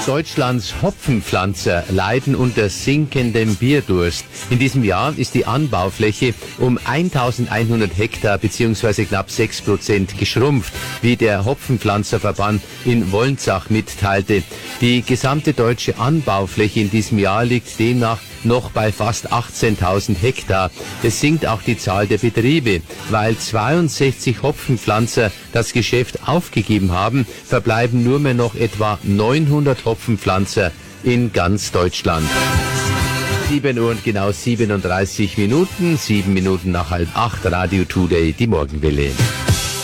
Deutschlands Hopfenpflanzer leiden unter sinkendem Bierdurst. In diesem Jahr ist die Anbaufläche um 1100 Hektar bzw. knapp 6% geschrumpft, wie der Hopfenpflanzerverband in Wolnzach mitteilte. Die gesamte deutsche Anbaufläche in diesem Jahr liegt demnach noch bei fast 18.000 Hektar. Es sinkt auch die Zahl der Betriebe. Weil 62 Hopfenpflanzer das Geschäft aufgegeben haben, verbleiben nur mehr noch etwa 900 Hopfenpflanzer in ganz Deutschland. 7 Uhr und genau 37 Minuten, 7 Minuten nach 7:30, Radio Today, die Morgenwelle.